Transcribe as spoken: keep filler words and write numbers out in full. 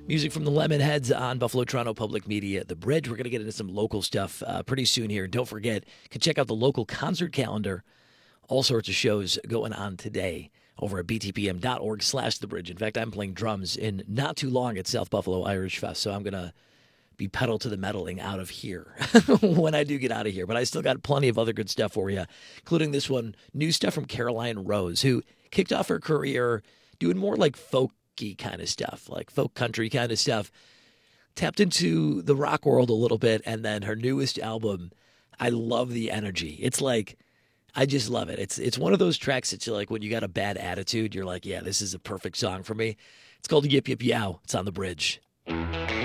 Music from the Lemonheads on Buffalo Toronto Public Media, The Bridge. We're going to get into some local stuff uh, pretty soon here. Don't forget, you can check out the local concert calendar. All sorts of shows going on today over at btpm.org slash The Bridge. In fact, I'm playing drums in not too long at South Buffalo Irish Fest, so I'm going to be pedal to the metaling out of here when I do get out of here. But I still got plenty of other good stuff for you, including this one, new stuff from Caroline Rose, who kicked off her career doing more like folky kind of stuff, like folk country kind of stuff, tapped into the rock world a little bit, and then her newest album, I love the energy. It's like, I just love it. It's it's one of those tracks that you're like, when you got a bad attitude, you're like, yeah, this is a perfect song for me. It's called Yip Yip Yow. It's on The Bridge.